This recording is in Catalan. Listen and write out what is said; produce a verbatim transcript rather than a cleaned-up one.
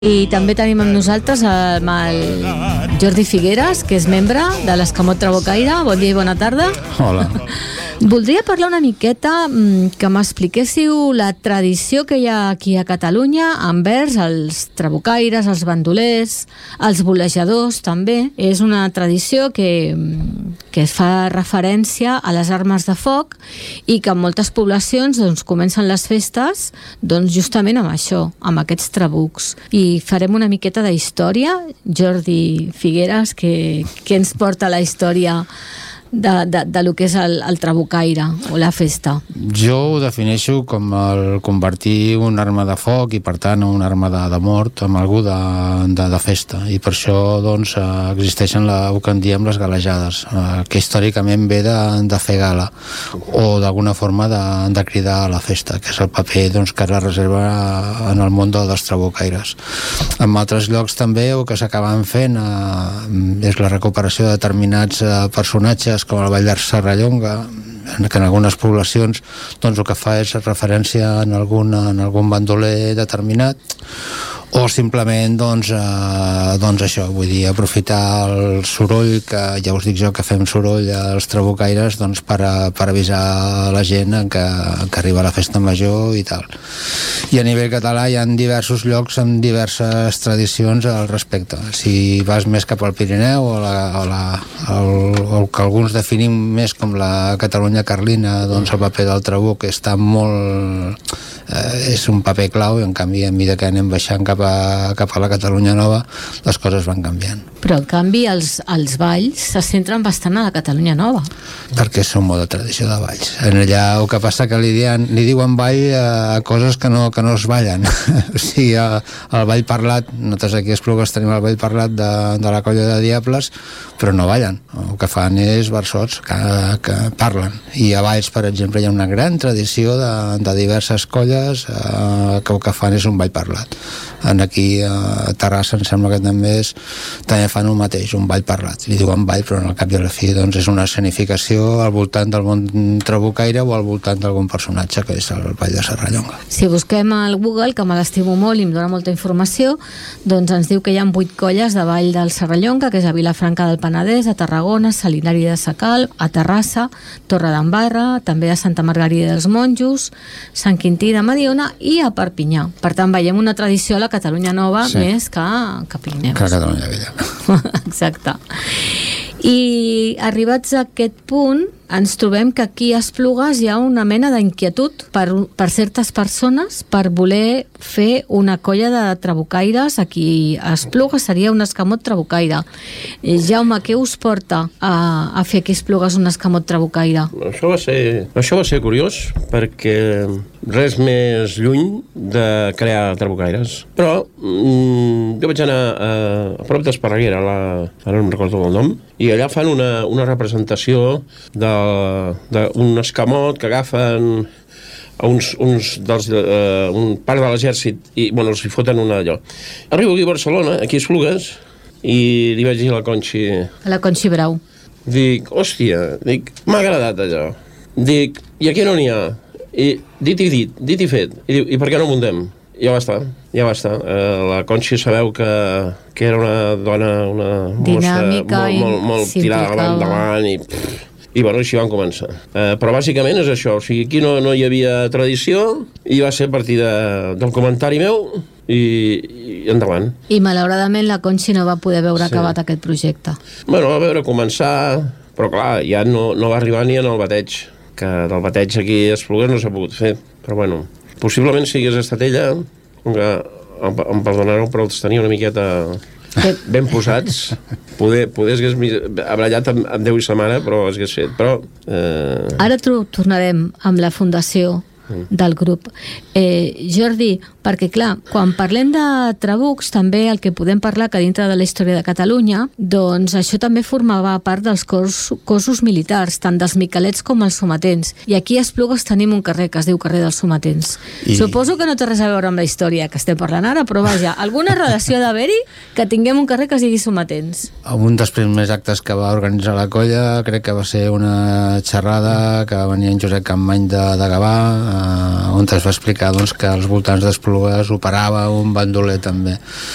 I també tenim amb nosaltres amb el Jordi Figueres, que és membre de l'Escamot Trabucaire. Bon dia i bona tarda. Hola. Voldria parlar una miqueta, que m'expliquéssiu la tradició que hi ha aquí a Catalunya envers els trabucaires, els bandolers, els bolejadors també. És una tradició que, que fa referència a les armes de foc i que en moltes poblacions doncs, comencen les festes doncs, justament amb això, amb aquests trabucs. I farem una miqueta de història. Jordi Figueres, que, que ens porta la història de, de, de lo que és el, el trabucaire o la festa? Jo ho defineixo com el convertir una arma de foc i per tant una arma de, de mort amb algú de, de, de festa, i per això doncs existeixen la, el que en diem les galejades, eh, que històricament ve de, de fer gala o d'alguna forma de, de cridar a la festa, que és el paper doncs, que es reserva en el món dels trabucaires. En altres llocs també el que s'acaben fent eh, és la recuperació de determinats eh, personatges com el Ball de Serrallonga, que en algunes poblacions doncs, el que fa és referència en algun, en algun bandoler determinat, o simplement doncs, eh, doncs això, vull dir, aprofitar el soroll, que ja us dic jo que fem soroll als trabucaires doncs, per, a, per avisar la gent que, que arriba la festa major i tal. I a nivell català hi ha diversos llocs amb diverses tradicions al respecte. Si vas més cap al Pirineu o, la, o, la, el, o que alguns definim més com la Catalunya carlina, doncs el paper del trabuc està molt... Eh, és un paper clau, i en canvi a mesura que anem baixant cap a, cap a la Catalunya nova les coses van canviant. Però en canvi els, els balls se centren bastant a la Catalunya nova, perquè són molt de tradició de balls. En allà el que passa que li diuen, li diuen ball a coses que no, que no es ballen. O sigui, el ball parlat, nosaltres aquí a Esplugues tenim el ball parlat de, de la colla de Diables, però no ballen. El que fan és versots que, que parlen. I a Valls, per exemple, hi ha una gran tradició de, de diverses colles eh, que el que fan és un ball parlat. En aquí a Terrassa em sembla que també és, també fan el mateix, un ball parlat. Li diuen ball, però al cap i a la fi doncs, és una escenificació al voltant del món trabucaire o al voltant d'algun personatge, que és el Ball de Serrallonga. Si busquem al Google, que me l'estimo molt i em dona molta informació, doncs ens diu que hi ha vuit colles de Ball del Serrallonga, que és a Vilafranca del Penedès, a Tarragona, Salinari de Sacalm, a Terrassa, Torredembarra, també a Santa Margarida dels Monjos, Sant Quintí de Mediona i a Perpinyà. Per tant, veiem una tradició a la Catalunya nova, sí, més que, que Pirineus. Que a Catalunya vella. Exacte. I arribats a aquest punt ens trobem que aquí a Esplugues hi ha una mena d'inquietud per, per certes persones per voler fer una colla de trabucaires. Aquí a Esplugues seria un escamot trabucaire. Eh, Jaume, què us porta a, a fer aquí a Esplugues un escamot trabucaire? Això va ser, això va ser curiós, perquè res més lluny de crear trabucaires. Però mm, jo vaig anar a, a prop d'Esparreguera, la, ara no em recordo el nom, i allà fan una, una representació d'un escamot que agafen uns, uns dels, uh, un part de l'exèrcit i bueno, els hi foten una d'allò. Arribo aquí a Barcelona, aquí a Esplugues, i li vaig dir a la Conxi... A la Conxi Brau. Dic, hòstia, dic, m'ha agradat allò. Dic, i aquí no n'hi ha? I dit i dit, dit i fet. I diu, i per què no muntem? Ja va estar, ja va estar. Uh, la Conxi sabeu que, que era una dona, una dinàmica mostra, molt, molt, molt tirada endavant i... Pff, i bueno, així van començar. Uh, però bàsicament és això, o sigui, aquí no, no hi havia tradició i va ser a partir de, del comentari meu i, i endavant. I malauradament la Conxi no va poder veure sí. acabat aquest projecte. Bueno, va veure començar, però clar, ja no, no va arribar ni en el bateig, que del bateig aquí a Esplugues no s'ha pogut fer, però bueno, possiblement si hagués estat ella, que em, em perdonareu, però els tenia una miqueta... ben posats, poder, poder hagués abrallat amb, amb Déu i sa mare, però hagués fet, però... Eh... Ara tornarem amb la fundació del grup. Eh, Jordi, perquè clar, quan parlem de trabucs, també el que podem parlar que dintre de la història de Catalunya, doncs això també formava part dels cos, cossos militars, tant dels miquelets com els sometents. I aquí a Esplugues tenim un carrer que es diu carrer dels sometents. I... Suposo que no té res a veure amb la història que estem parlant ara, però vaja, alguna relació d'haver-hi que tinguem un carrer que es digui sometents. Un dels primers actes que va organitzar la colla crec que va ser una xerrada que venia en Josep Campmany de, de Gavà, on es va explicar doncs, que als voltants d'Esplugues operava un bandoler també.